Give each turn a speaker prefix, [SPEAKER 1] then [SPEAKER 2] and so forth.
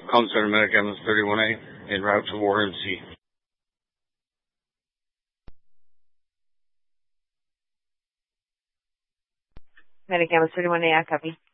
[SPEAKER 1] Com Center Medic Ambulance 31A en route to War MC.
[SPEAKER 2] Medic Ambulance 31A, I copy.